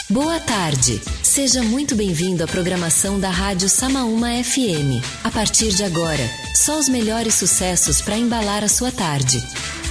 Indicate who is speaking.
Speaker 1: Boa tarde. Seja muito bem-vindo à programação da Rádio Samaúma FM. A partir de agora, só os melhores sucessos para embalar a sua tarde.